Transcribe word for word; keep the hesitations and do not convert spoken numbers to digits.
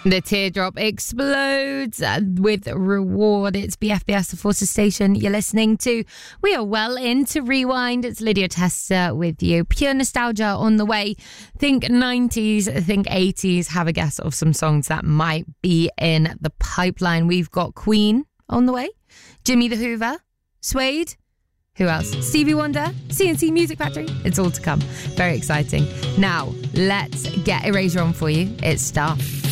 The teardrop explodes with Reward. It's B F B S, the Forces Station you're listening to. We are well into Rewind. It's Lydia Tester with you. Pure nostalgia on the way. Think nineties, think eighties. Have a guess of some songs that might be in the pipeline. We've got Queen on the way. Jimmy the Hoover. Suede. Who else? Stevie Wonder, C and C Music Factory. It's all to come. Very exciting. Now, let's get Erasure on for you. It's Star.